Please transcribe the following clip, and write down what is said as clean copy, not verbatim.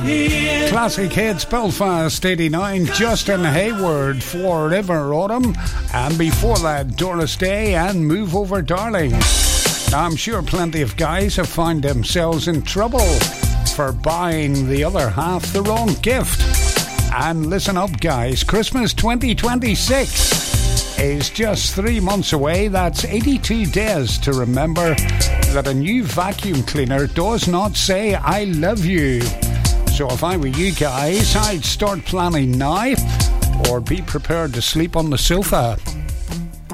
Classic hits, Belfast 89, Justin Hayward, Forever Autumn, and before that, Doris Day and Move Over Darling. Now, I'm sure plenty of guys have found themselves in trouble for buying the other half the wrong gift. And listen up, guys, Christmas 2026 is just 3 months away. That's 82 days to remember that a new vacuum cleaner does not say I love you. So if I were you guys, I'd start planning now or be prepared to sleep on the sofa.